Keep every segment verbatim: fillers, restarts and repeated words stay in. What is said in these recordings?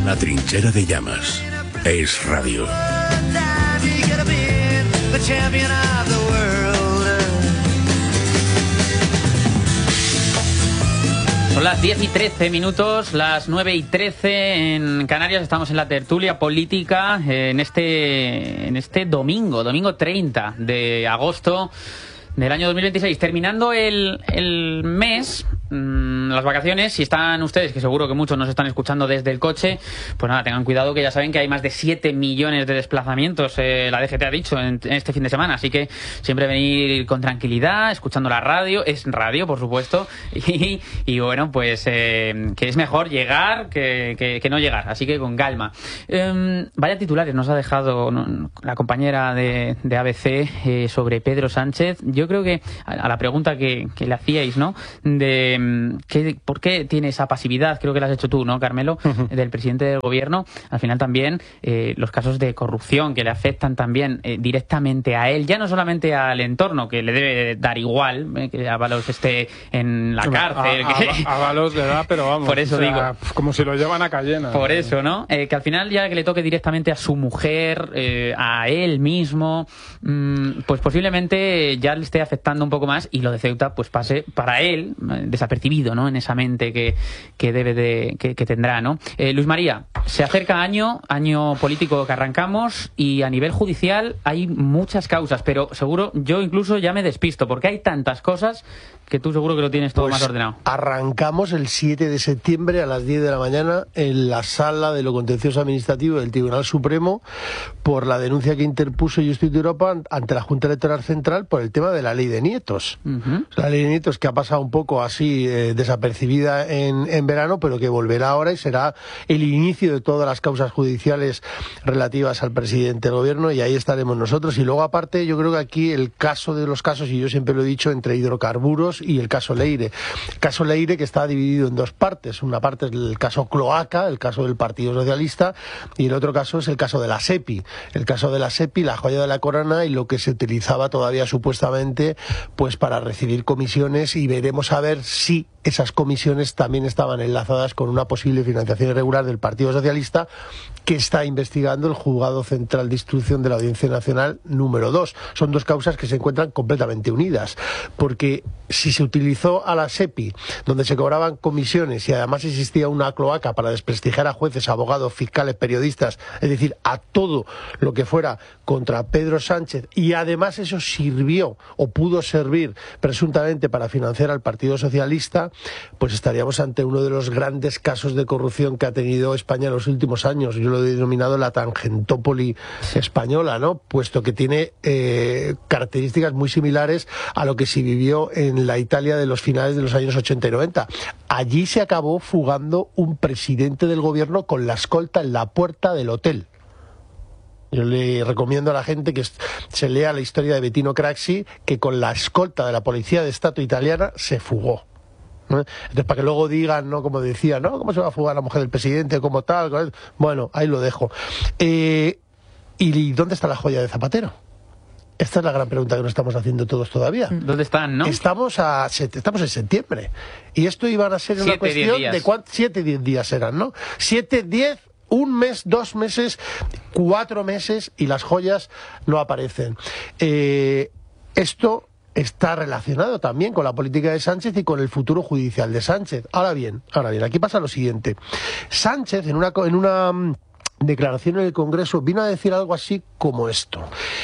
La trinchera de llamas. Es radio. Son las diez y trece minutos, las nueve y trece en Canarias. Estamos en la tertulia política eh, en este en este domingo, domingo treinta de agosto del año dos mil veintiséis. Terminando el, el mes, mmm, las vacaciones. Si están ustedes, que seguro que muchos nos están escuchando desde el coche, pues nada, tengan cuidado, que ya saben que hay más de siete millones de desplazamientos, eh, la D G T ha dicho, en, en este fin de semana. Así que siempre venir con tranquilidad, escuchando la radio. Es radio, por supuesto. Y, y bueno, pues eh, que es mejor llegar que, que, que no llegar. Así que con calma. Eh, vaya titulares nos ha dejado no, la compañera de, de A B C eh, sobre Pedro Sánchez. Yo creo que a, a la pregunta que, que le hacíais, ¿no? De ¿qué, ¿por qué tiene esa pasividad? Creo que la has hecho tú, ¿no, Carmelo? Uh-huh. Del presidente del gobierno. Al final también eh, los casos de corrupción que le afectan también eh, directamente a él, ya no solamente al entorno, que le debe dar igual, eh, que Ábalos esté en la cárcel. A, que... a, Ábalos le da, pero vamos. Por eso o sea, digo. Como si lo llevan a Cayena. Por eso, ¿no? Eh, que al final ya que le toque directamente a su mujer, eh, a él mismo, mmm, pues posiblemente ya le esté afectando un poco más, y lo de Ceuta pues pase para él eh, desapercibido, ¿no? En esa mente que, que debe de que, que tendrá, ¿no? Eh, Luis María, se acerca año año político que arrancamos, y a nivel judicial hay muchas causas, pero seguro yo incluso ya me despisto porque hay tantas cosas que tú seguro que lo tienes todo pues más ordenado. Arrancamos el siete de septiembre a las diez de la mañana en la sala de lo contencioso administrativo del Tribunal Supremo por la denuncia que interpuso Justicia Europa ante la Junta Electoral Central por el tema de la ley de nietos. Uh-huh. La ley de nietos que ha pasado un poco así eh, desapercibida en, en verano, pero que volverá ahora y será el inicio de todas las causas judiciales relativas al presidente del gobierno, y ahí estaremos nosotros. Y luego, aparte, yo creo que aquí el caso de los casos, y yo siempre lo he dicho, entre hidrocarburos y el caso Leire. El caso Leire, que está dividido en dos partes. Una parte es el caso Cloaca, el caso del Partido Socialista, y el otro caso es el caso de la SEPI. El caso de la SEPI, la joya de la corona, y lo que se utilizaba todavía supuestamente pues para recibir comisiones, y veremos a ver si esas comisiones también estaban enlazadas con una posible financiación irregular del Partido Socialista, que está investigando el Juzgado Central de Instrucción de la Audiencia Nacional número dos. Son dos causas que se encuentran completamente unidas, porque si se utilizó a la SEPI, donde se cobraban comisiones y además existía una cloaca para desprestigiar a jueces, abogados, fiscales, periodistas, es decir, a todo lo que fuera contra Pedro Sánchez, y además eso sirvió o pudo servir presuntamente para financiar al Partido Socialista, pues estaríamos ante uno de los grandes casos de corrupción que ha tenido España en los últimos años. Yo lo he denominado la Tangentópoli española, ¿no? Puesto que tiene eh, características muy similares a lo que se vivió en la Italia de los finales de los años ochenta y noventa. Allí se acabó fugando un presidente del gobierno con la escolta en la puerta del hotel. Yo le recomiendo a la gente que se lea la historia de Bettino Craxi, que con la escolta de la Policía de Estado italiana se fugó. ¿No? Entonces, para que luego digan, ¿no? Como decía, ¿no? ¿Cómo se va a fugar la mujer del presidente? ¿Cómo tal? Bueno, ahí lo dejo. Eh, ¿Y dónde está la joya de Zapatero? Esta es la gran pregunta que nos estamos haciendo todos todavía. ¿Dónde están, no? Estamos a estamos en septiembre. Y esto iba a ser una siete, cuestión de cuántos, siete, diez días eran, ¿no? Siete, diez, un mes, dos meses, cuatro meses, y las joyas no aparecen. Eh, esto está relacionado también con la política de Sánchez y con el futuro judicial de Sánchez. Ahora bien, ahora bien, aquí pasa lo siguiente. Sánchez, en una, en una declaración en el Congreso, vino a decir algo así como esto.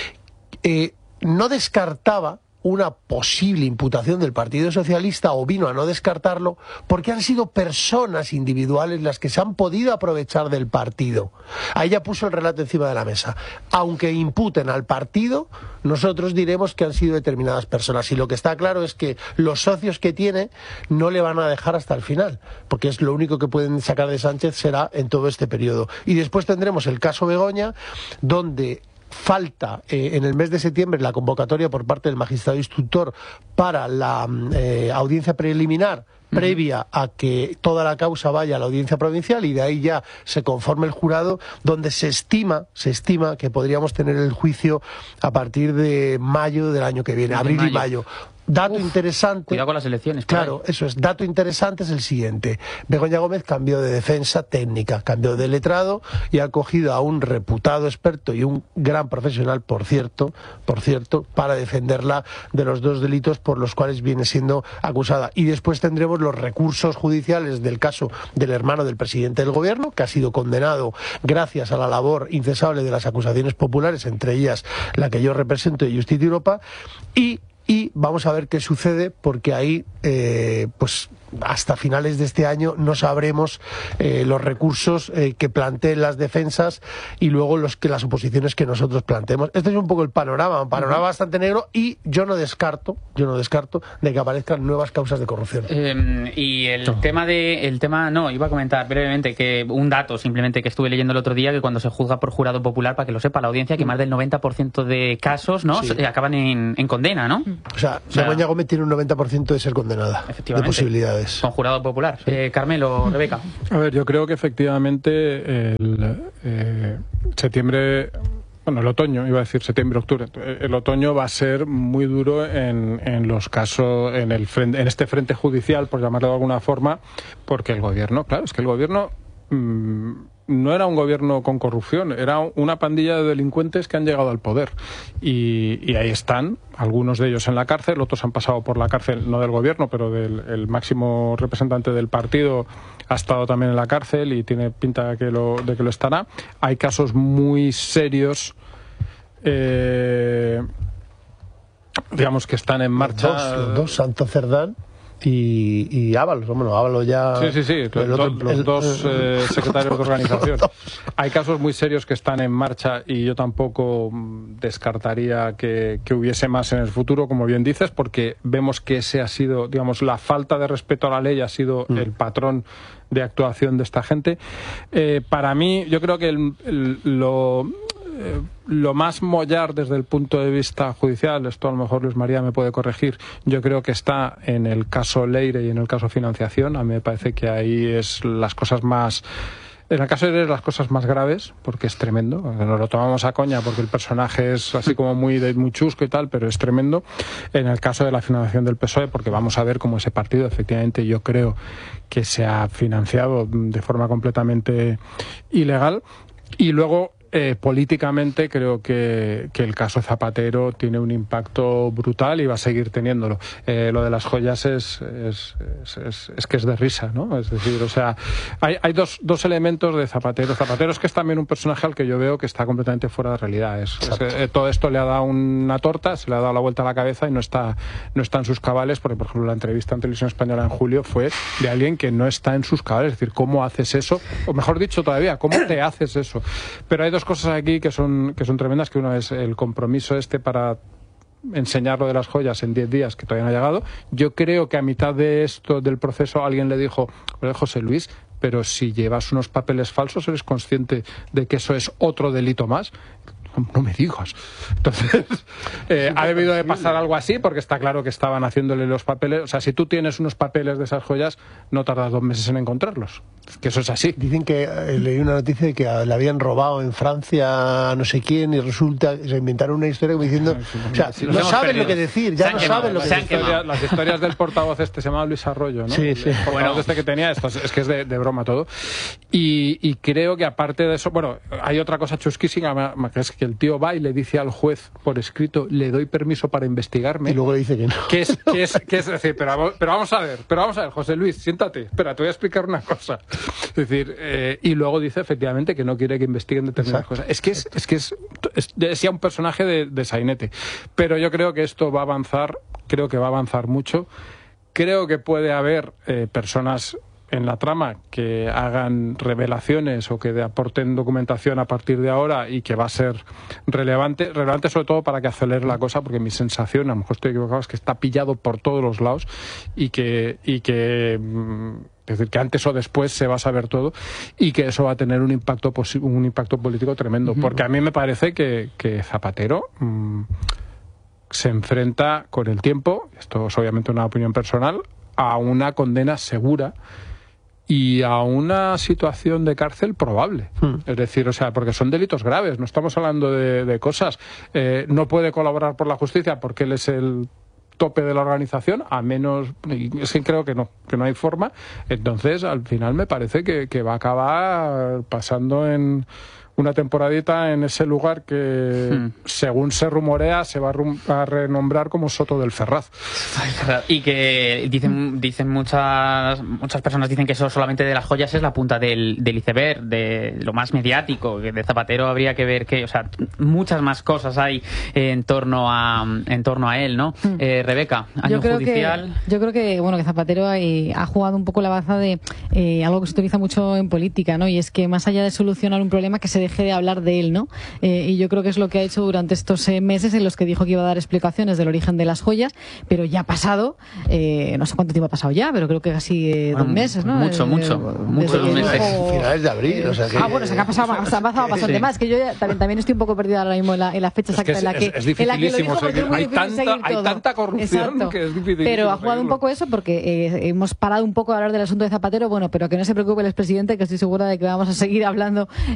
Eh, no descartaba una posible imputación del Partido Socialista, o vino a no descartarlo, porque han sido personas individuales las que se han podido aprovechar del partido. Ahí ya puso el relato encima de la mesa. Aunque imputen al partido, nosotros diremos que han sido determinadas personas. Y lo que está claro es que los socios que tiene no le van a dejar hasta el final, porque es lo único que pueden sacar de Sánchez será en todo este periodo. Y después tendremos el caso Begoña, donde falta eh, en el mes de septiembre la convocatoria por parte del magistrado instructor para la eh, audiencia preliminar previa a que toda la causa vaya a la audiencia provincial, y de ahí ya se conforme el jurado, donde se estima se estima que podríamos tener el juicio a partir de mayo del año que viene, abril y mayo. Dato Uf, interesante. Cuidado con las elecciones. Claro, eso es. Dato interesante es el siguiente. Begoña Gómez cambió de defensa técnica, cambió de letrado y ha cogido a un reputado experto y un gran profesional, por cierto, por cierto, para defenderla de los dos delitos por los cuales viene siendo acusada. Y después tendremos los recursos judiciales del caso del hermano del presidente del gobierno, que ha sido condenado gracias a la labor incesable de las acusaciones populares, entre ellas la que yo represento de Justicia Europa, y Y vamos a ver qué sucede, porque ahí, eh, pues hasta finales de este año no sabremos eh, los recursos eh, que planteen las defensas y luego los que las oposiciones que nosotros planteemos. Este es un poco el panorama, un panorama uh-huh. bastante negro, y yo no descarto, yo no descarto de que aparezcan nuevas causas de corrupción. Eh, y el no. tema de, el tema, no, iba a comentar brevemente que un dato simplemente que estuve leyendo el otro día, que cuando se juzga por jurado popular, para que lo sepa la audiencia, que más del noventa por ciento de casos, ¿no? Sí. acaban en, en condena, ¿no? O sea, o sea Begoña Gómez tiene un noventa por ciento de ser condenada, de posibilidades. Con jurado popular. Sí. Eh, Carmelo, Rebeca. A ver, yo creo que efectivamente el eh, septiembre, bueno, el otoño, iba a decir septiembre, octubre, el otoño va a ser muy duro en, en los casos, en, el frente, en este frente judicial, por llamarlo de alguna forma, porque el gobierno, claro, es que el gobierno mmm, no era un gobierno con corrupción, era una pandilla de delincuentes que han llegado al poder. Y, y ahí están, algunos de ellos en la cárcel, otros han pasado por la cárcel, no del gobierno, pero del el máximo representante del partido ha estado también en la cárcel y tiene pinta de que lo, de que lo estará. Hay casos muy serios, eh, digamos, que están en marcha. Los dos, los dos Santo Cerdán y, y Ábalos, bueno, Ábalos ya... Sí, sí, sí, el otro, los el, dos eh, secretarios de organización. Hay casos muy serios que están en marcha y yo tampoco descartaría que, que hubiese más en el futuro, como bien dices, porque vemos que ese ha sido, digamos, la falta de respeto a la ley ha sido mm. el patrón de actuación de esta gente. Eh, para mí, yo creo que el, el, lo... Eh, lo más mollar desde el punto de vista judicial, esto a lo mejor Luis María me puede corregir, yo creo que está en el caso Leire y en el caso financiación. A mí me parece que ahí es las cosas más... En el caso de Leire las cosas más graves, porque es tremendo. Nos lo tomamos a coña porque el personaje es así como muy, muy chusco y tal, pero es tremendo. En el caso de la financiación del P S O E, porque vamos a ver cómo ese partido, efectivamente, yo creo que se ha financiado de forma completamente ilegal. Y luego... Eh, políticamente creo que, que el caso Zapatero tiene un impacto brutal y va a seguir teniéndolo. Eh, lo de las joyas es, es, es, es, es que es de risa, ¿no? Es decir, o sea, hay, hay dos, dos elementos de Zapatero. Zapatero es que es también un personaje al que yo veo que está completamente fuera de realidad. Es, es que, eh, todo esto le ha dado una torta, se le ha dado la vuelta a la cabeza y no está, no está en sus cabales, porque por ejemplo la entrevista en Televisión Española en julio fue de alguien que no está en sus cabales. Es decir, ¿cómo haces eso? O mejor dicho todavía, ¿cómo te haces eso? Pero hay dos cosas aquí que son que son tremendas, que uno es el compromiso este para enseñar lo de las joyas en diez días, que todavía no ha llegado. Yo creo que a mitad de esto del proceso alguien le dijo, José Luis, pero si llevas unos papeles falsos, ¿eres consciente de que eso es otro delito más? No me digas. Entonces, eh, ha debido de pasar algo así, porque está claro que estaban haciéndole los papeles. O sea, si tú tienes unos papeles de esas joyas, no tardas dos meses en encontrarlos. Que eso es así. Dicen que eh, leí una noticia de que le habían robado en Francia a no sé quién y resulta se inventaron una historia como diciendo, o sea, no saben lo que decir, ya no saben lo que decir. Las historias del portavoz este se llama Luis Arroyo, ¿no? Sí, sí. El portavoz bueno. este que tenía esto, es que es de, de broma todo. Y, y creo que aparte de eso, bueno, hay otra cosa chusquísima, que es que el tío va y le dice al juez por escrito, le doy permiso para investigarme. Y luego le dice que no. Que es, que es, que es decir, pero, pero vamos a ver, pero vamos a ver, José Luis, siéntate, espera, te voy a explicar una cosa. Es decir, eh, y luego dice efectivamente que no quiere que investiguen determinadas Exacto. cosas. Es que es, es que es, es, es ya un personaje de, de sainete. Pero yo creo que esto va a avanzar, creo que va a avanzar mucho. Creo que puede haber eh, personas en la trama que hagan revelaciones o que aporten documentación a partir de ahora y que va a ser relevante, relevante sobre todo para que acelere la cosa, porque mi sensación, a lo mejor estoy equivocado, es que está pillado por todos los lados y que, y que es decir, que antes o después se va a saber todo y que eso va a tener un impacto un impacto político tremendo, porque a mí me parece que, que Zapatero mmm, se enfrenta con el tiempo, esto es obviamente una opinión personal, a una condena segura y a una situación de cárcel probable. Hmm. Es decir, o sea, porque son delitos graves, no estamos hablando de, de cosas. Eh, no puede colaborar por la justicia porque él es el tope de la organización, a menos, es que creo que no, que no hay forma. Entonces, al final me parece que, que va a acabar pasando en una temporadita en ese lugar que, hmm. según se rumorea, se va a, rum a renombrar como Soto del Ferraz. Y que dicen dicen muchas muchas personas dicen que eso solamente de las joyas es la punta del, del iceberg, de lo más mediático, que de Zapatero habría que ver que, o sea, muchas más cosas hay en torno a en torno a él, ¿no? Hmm. Eh, Rebeca, año yo creo judicial. Que, yo creo que bueno que Zapatero hay, ha jugado un poco la baza de eh, algo que se utiliza mucho en política, ¿no? Y es que más allá de solucionar un problema, que se deje de hablar de él, ¿no? Eh, y yo creo que es lo que ha hecho durante estos eh, meses en los que dijo que iba a dar explicaciones del origen de las joyas, pero ya ha pasado, eh, no sé cuánto tiempo ha pasado ya, pero creo que casi eh, bueno, dos meses, ¿no? Mucho, eh, mucho, eh, muchos meses. Dijo... Finales de abril, o sea que... Ah, bueno, se ha pasado, se ha pasado bastante sí. más, que yo ya, también, también estoy un poco perdida ahora mismo en la, en la fecha exacta es en la que, es, es en la que lo dijo, seguir. Es muy hay, difícil tanta, hay todo. tanta corrupción Exacto. que es difícil. Pero ha jugado seguirlo. un poco eso porque eh, hemos parado un poco a hablar del asunto de Zapatero, bueno, pero que no se preocupe el expresidente, que estoy segura de que vamos a seguir hablando